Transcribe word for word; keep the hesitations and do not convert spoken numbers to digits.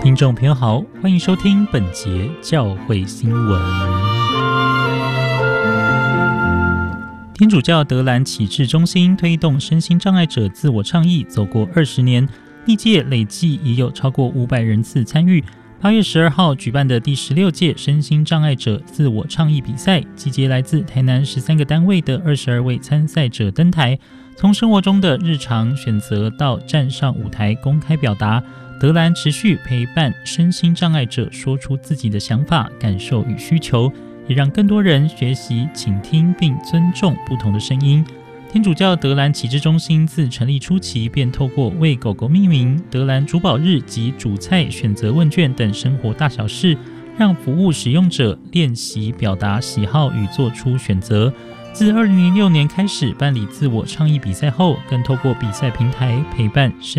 听众朋友好，欢迎收听本节教会新闻。天主教德兰启智中心推动身心障碍者自我倡议走过二十年，历届累计已有超过五百人次参与。八月十二号举办的第十六届身心障碍者自我倡议比赛，集结来自台南十三个单位的二十二位参赛者登台，从生活中的日常选择到站上舞台公开表达。德兰持续陪伴身心障碍者说出自己的想法、感受与需求，也让更多人学习倾听并尊重不同的声音。天主教德兰启智中心自成立初期便透过为狗狗命名、德兰主保日及主菜选择问卷等生活大小事，让服务使用者练习表达喜好与做出选择。自二零零六年开始办理自我倡议比赛后，更透过比赛平台陪伴